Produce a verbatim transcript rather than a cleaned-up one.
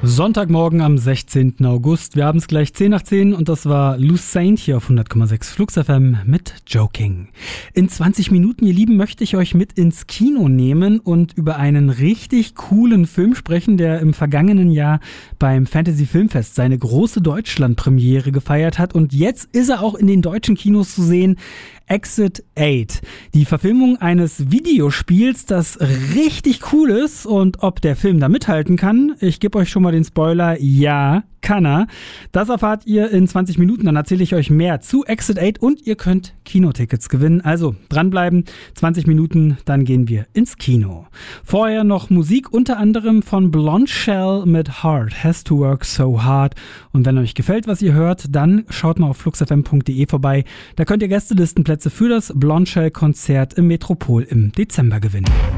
Sonntagmorgen am sechzehnten August. Wir haben es gleich zehn nach zehn und das war Lucene hier auf hundert Komma sechs Flux F M mit Joking. In zwanzig Minuten, ihr Lieben, möchte ich euch mit ins Kino nehmen und über einen richtig coolen Film sprechen, der im vergangenen Jahr beim Fantasy Filmfest seine große Deutschland-Premiere gefeiert hat und jetzt ist er auch in den deutschen Kinos zu sehen. Exit acht. Die Verfilmung eines Videospiels, das richtig cool ist, und ob der Film da mithalten kann, ich gebe euch schon mal den Spoiler, ja, kann er. Das erfahrt ihr in zwanzig Minuten, dann erzähle ich euch mehr zu Exit acht und ihr könnt Kinotickets gewinnen. Also dranbleiben, zwanzig Minuten, dann gehen wir ins Kino. Vorher noch Musik, unter anderem von Blonde Shell mit Hard, Has to Work So Hard. Und wenn euch gefällt, was ihr hört, dann schaut mal auf fluxfm punkt de vorbei. Da könnt ihr Gästelistenplätze für das Blonde Shell Konzert im Metropol im Dezember gewinnen.